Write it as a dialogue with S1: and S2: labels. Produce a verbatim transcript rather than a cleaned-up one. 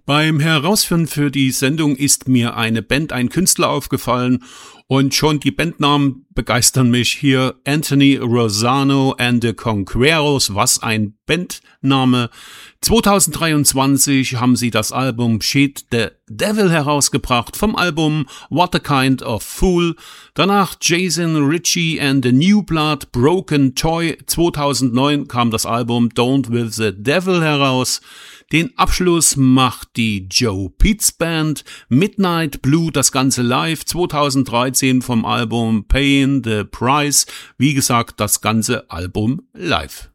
S1: Beim Herausfinden für die Sendung ist mir eine Band, ein Künstler aufgefallen und schon die Bandnamen begeistern mich. Hier Anthony Rosano and the Conqueros, was ein Bandname. zweitausenddreiundzwanzig haben sie das Album Shit the Devil herausgebracht vom Album What a Kind of Fool. Danach Jason Ritchie and the New Blood Broken Toy. zweitausendneun kam das Album Don't With the Devil heraus. Den Abschluss macht die Joe Pitts Band, Midnight Blue, das Ganze live, zweitausenddreizehn vom Album Paying the Price, wie gesagt, das ganze Album live.